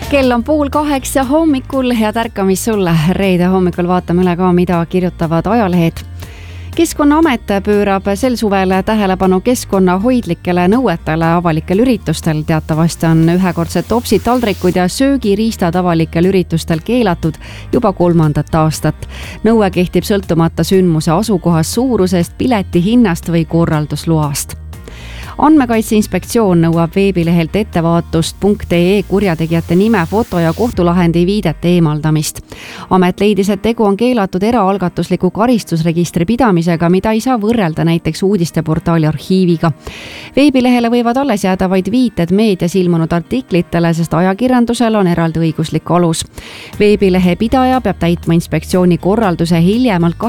Kell on 7:30 hommikul, head ärkamist sulle. Reede hommikul vaatame üle ka, mida kirjutavad ajalehed. Keskkonnaamet pöörab sel suvel tähelepanu keskkonnahoidlikele nõuetele avalikel üritustel. Teatavasti on ühekordsed topsid, taldrikud ja söögiriistad avalikel üritustel keelatud juba 3. aastat. Nõue kehtib sõltumata sündmuse asukohast, suurusest, pileti hinnast või korraldusloast. Andmekaitse Inspektsioon nõuab veebilehelt ettevaatust.ee kurjategijate nime, foto ja kohtulahendi viidete eemaldamist. Amet leidis, et tegu on keelatud eraalgatusliku karistusregistri pidamisega, mida ei saa võrrelda näiteks uudisteportaali arhiiviga. Veebilehele võivad alles jääda vaid viited meedias ilmunud artiklitele, sest ajakirjandusel on eraldi õiguslik alus. Veebilehe pidaja peab täitma inspektsiooni korralduse hiljemalt